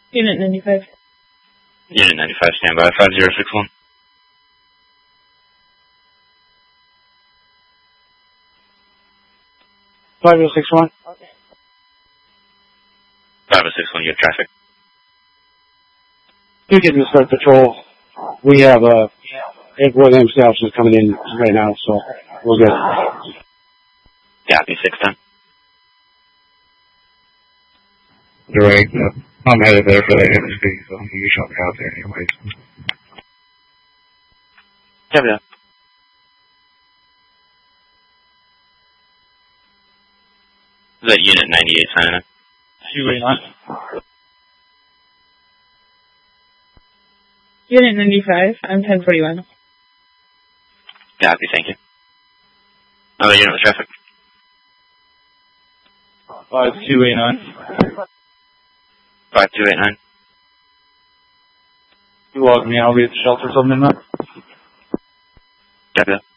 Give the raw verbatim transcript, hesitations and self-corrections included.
Unit ninety-five. Unit ninety-five, stand by, five zero six one. five zero six one. Okay. five zero six one, you have traffic. You can just start patrol. We have, uh, Hank Williams is coming in right now, so we'll get. Copy, six ten. Direct, uh, I'm headed there for the industry, so you shall be out there anyways. Copy that. Is that Unit ninety-eight signing in? two eight nine. Unit ninety-five, I'm ten forty-one. Copy, thank you. Another unit with traffic. five two eight nine. five two eight nine. You log me, I'll be at the shelter till midnight. Copy that.